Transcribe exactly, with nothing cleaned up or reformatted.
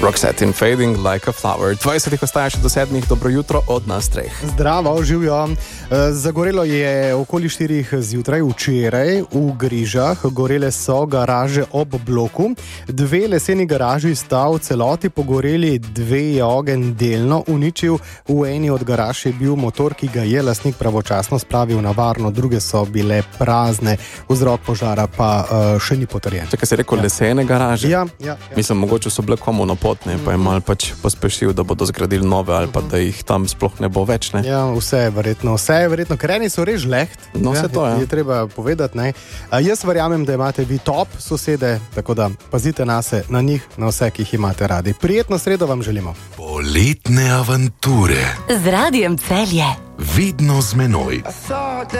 Roxette in Fading Like a Flower. dvajset ostaja še do sedmih, dobro jutro od nas treh. Zdravo, živijo. Zagorelo je okoli štirih zjutraj včeraj v Grižah. Gorele so garaže ob bloku. Dve leseni garaži sta v celoti pogoreli, dve je ogenj delno uničil. V eni od garaž je bil motor, ki ga je lastnik pravočasno spravil na varno, druge so bile prazne. Vzrok požara pa uh, še ni potrjen. Če si rekel ja. lesene garaže? Ja, ja, ja. Mislim, mogoče so bile komu napotne, pa je mal pač pospešil, da bodo zgradili nove ali pa da jih tam sploh ne bo več, ne? Ja, vse je verjetno, vse je verjetno, ker eni so res žleht. No, vse to, ja. Je, je treba povedati, ne? A jaz verjamem, da imate vi top sosede, tako da pazite nase, na njih, na vse, ki jih imate radi. Prijetno sredo vam želimo. Poletne avanture. Z Radijem Celje. Vedno z menoj.